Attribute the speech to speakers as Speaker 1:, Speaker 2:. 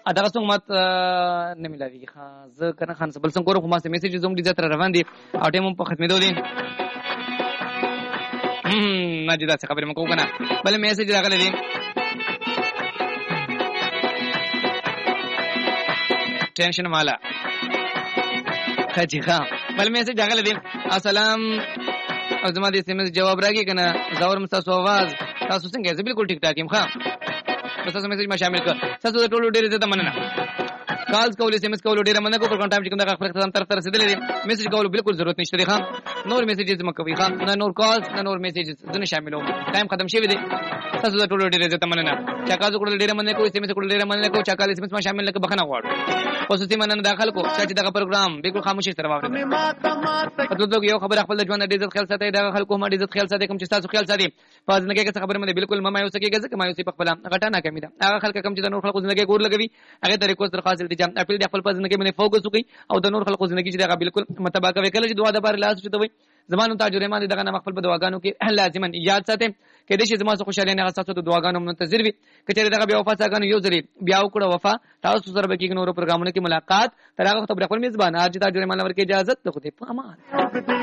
Speaker 1: دغه څنګه مات نه ملاوي ښه زه کنه خان بل څنګه کوم خو ما میسج زوم دي زتر روان دي او ټیم په ختمېدو دي ماجدا څه خبره مکو کنه بل میسج راغلی دي ټینشن مالا خاجي خام بل میسج راغلی دي السلام زما دې سیمه جواب راګي کنه زاور مستاسو आवाज تاسو څنګه زه بالکل ټیک ټاک یم ښه بس تاسو میسج ما شامل کړ تاسو ټول ډېر زیاته مننه کالز کول SMS کول ډېر مننه کو پر کانټاکټ کوم دغه خپل اختتام طرف رسیدلې دي میسج کول بالکل ضرورت نشته ښه نور میسجز مکوي ښه نه نور کالز نه نور میسجز زنه شاملو ټایم ختم شوی دی تاسو ټول ډېر زیاته مننه چا کالز کول ډېر مننه کو SMS کول ډېر مننه کو چا کال SMS ما شامل لکه بخنه غواړو خصوصي مننه داخل کو چې دغه پروګرام بالکل خاموشي سره واورئ مطلب یو خبر خپل ژوند د عزت خیال ساتي دغه خلکو ما د عزت خیال ساتي کوم چې تاسو خیال ساتي په ځنګه کې څه خبره مده بالکل ما یو سکیږي ځکه ما یو سی په خپل غټه نه کمی ده هغه خلک کوم چې د نور خلکو ژوند ګور لګوي هغه طریقو سره خاص التجام خپل د خپل په ژوند کې باندې فوکس وکړي او د نور خلکو ژوند کې چې دغه بالکل متابعه کوي کله چې دعا د بار لاس شته وي زمانو تاج رحمان دغه نه خپل په دعاګانو کې لازما یاد ساتي کې د شي زما څخه خوشاله نه غساسو د دعاګانو منتظر وي کچې دغه بیا وفا څنګه یو ځلې بیا وکړه وفا تاسو سره به کې نور پروګرامونو کې ملاقات تر هغه خبره خپل میزبان اج تاج رحمان ورکه اجازه ته خو دې په امان